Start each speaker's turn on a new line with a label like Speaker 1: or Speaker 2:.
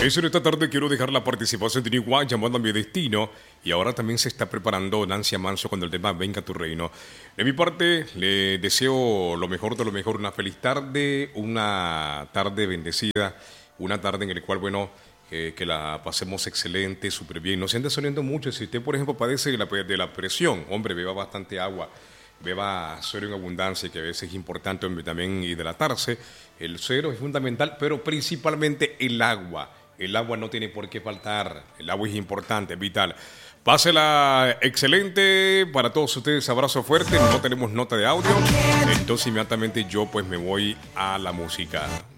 Speaker 1: Eso en esta tarde quiero dejar la participación de Igual llamando a mi destino. Y ahora también se está preparando Nancy Amanso con el tema Venga tu reino. De mi parte, le deseo lo mejor de lo mejor. Una feliz tarde, una tarde bendecida. Una tarde en la cual, bueno, que la pasemos excelente, súper bien. No se ande saliendo mucho. Si usted, por ejemplo, padece de la presión, hombre, beba bastante agua. Beba suero en abundancia, que a veces es importante también hidratarse. El suero es fundamental, pero principalmente el agua. El agua no tiene por qué faltar. El agua es importante, es vital. Pásela excelente para todos ustedes. Abrazo fuerte. No tenemos nota de audio. Entonces inmediatamente yo pues me voy a la música.